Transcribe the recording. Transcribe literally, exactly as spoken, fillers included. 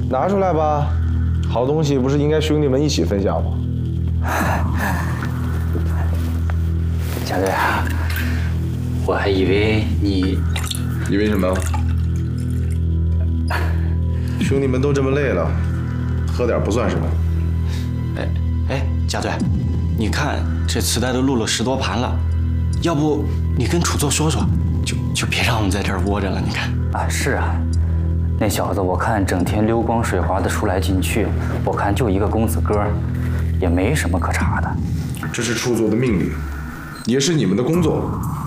拿出来吧，好东西不是应该兄弟们一起分享吗？ 贾队啊，我还以为你， 以为什么？兄弟们都这么累了，喝点不算什么。 哎哎，贾队，你看这磁带都录了十多盘了，要不你跟楚作说说，就就别让我们在这儿窝着了。你看啊，是啊。 那小子，我看整天溜光水滑的出来进去，我看就一个公子哥，也没什么可查的。 这是处座的命令，也是你们的工作。